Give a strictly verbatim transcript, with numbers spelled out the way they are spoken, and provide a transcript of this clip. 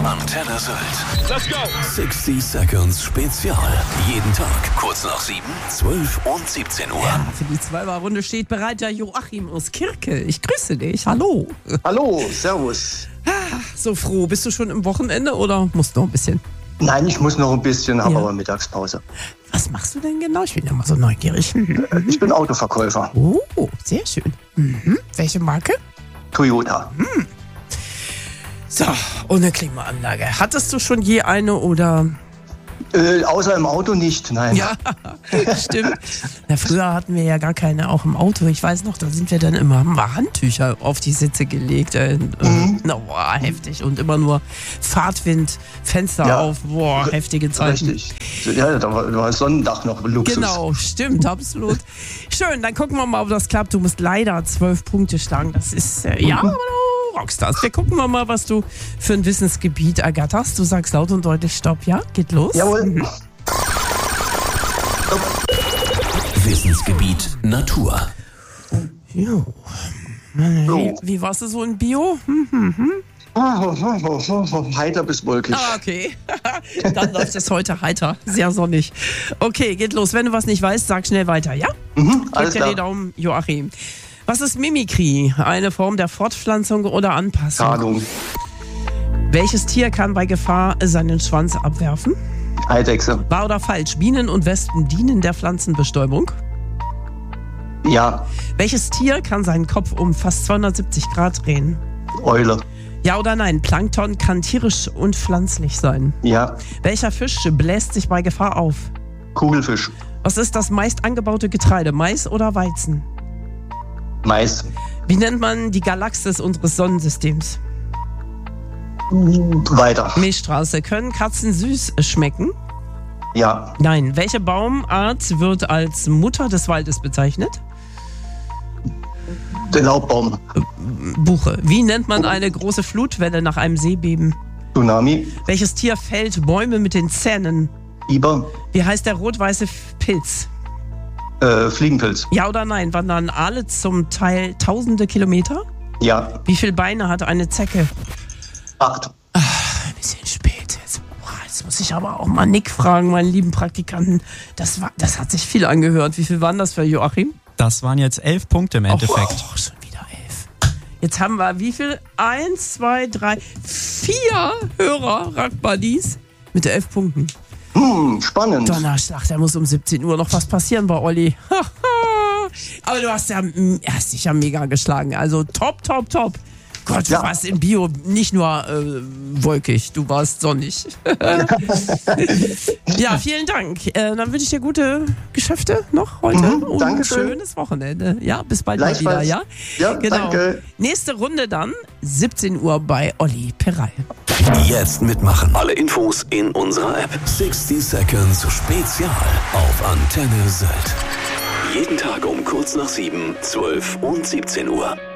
Antenne Sylt. Let's go! sixty Seconds Spezial. Jeden Tag kurz nach sieben, zwölf und siebzehn Uhr. Ja, für die Zweier-Runde steht bereit der Joachim aus Kirke. Ich grüße dich. Hallo. Hallo, servus. So froh. Bist du schon im Wochenende oder musst du noch ein bisschen? Nein, ich muss noch ein bisschen, habe Ja. aber Mittagspause. Was machst du denn genau? Ich bin ja mal so neugierig. Ich bin Autoverkäufer. Oh, sehr schön. Mhm. Welche Marke? Toyota. So, und eine Klimaanlage. Hattest du schon je eine oder? Äh, außer im Auto nicht, nein. Ja, stimmt. Na, früher hatten wir ja gar keine, auch im Auto. Ich weiß noch, da sind wir dann immer, haben wir Handtücher auf die Sitze gelegt. Äh, mhm. Na, boah, heftig. Und immer nur Fahrtwind, Fenster Ja. auf. Boah, heftige Zeiten. Richtig. Ja, da war, da war Sonnendach noch Luxus. Genau, stimmt, absolut. Schön, dann gucken wir mal, ob das klappt. Du musst leider zwölf Punkte schlagen. Das ist, äh, ja, aber du Rockstars. Wir gucken mal, was du für ein Wissensgebiet ergatterst. Du sagst laut und deutlich Stopp, ja? Geht los? Jawohl. Mhm. Wissensgebiet Natur. Jo. Wie, wie warst du so in Bio? Hm? Heiter bis wolkig. Ah, okay. Dann läuft es heute heiter. Sehr sonnig. Okay, geht los. Wenn du was nicht weißt, sag schnell weiter, ja? Mhm, Drück alles dir die klar. Daumen, Joachim. Was ist Mimikry? Eine Form der Fortpflanzung oder Anpassung? Ahnung. Welches Tier kann bei Gefahr seinen Schwanz abwerfen? Eidechse. Wahr oder falsch? Bienen und Wespen dienen der Pflanzenbestäubung. Ja. Welches Tier kann seinen Kopf um fast zweihundertsiebzig Grad drehen? Eule. Ja oder nein? Plankton kann tierisch und pflanzlich sein. Ja. Welcher Fisch bläst sich bei Gefahr auf? Kugelfisch. Was ist das meist angebaute Getreide? Mais oder Weizen? Mais. Wie nennt man die Galaxis unseres Sonnensystems? Weiter. Milchstraße. Können Katzen süß schmecken? Ja. Nein. Welche Baumart wird als Mutter des Waldes bezeichnet? Der Laubbaum. Buche. Wie nennt man eine große Flutwelle nach einem Seebeben? Tsunami. Welches Tier fällt Bäume mit den Zähnen? Iber. Wie heißt der rot-weiße Pilz? Äh, Fliegenpilz. Ja oder nein? Wandern Aale zum Teil tausende Kilometer? Ja. Wie viele Beine hat eine Zecke? Acht. Ein bisschen spät jetzt. Boah, jetzt muss ich aber auch mal Nick fragen, meinen lieben Praktikanten. Das, war, das hat sich viel angehört. Wie viel waren das für Joachim? Das waren jetzt elf Punkte im Endeffekt. Oh, schon wieder elf. Jetzt haben wir wie viel? Eins, zwei, drei, vier Hörer, Rackbuddies mit elf Punkten. Hm, spannend. Donnerstag, da muss um siebzehn Uhr noch was passieren bei Olli. Aber du hast ja hast dich ja mega geschlagen. Also top, top, top. Gott, du Ja. warst im Bio nicht nur äh, wolkig, du warst sonnig. Ja, vielen Dank. Äh, dann wünsche ich dir gute Geschäfte noch heute. Mhm, und ein Dankeschön. schönes Wochenende. Ja, bis bald mal wieder. Gleichfalls. Ja, Ja, genau. danke. Nächste Runde dann, siebzehn Uhr bei Olli Perall. Jetzt mitmachen. Alle Infos in unserer App. sixty Seconds Spezial auf Antenne Sylt. Jeden Tag um kurz nach sieben, zwölf und siebzehn Uhr.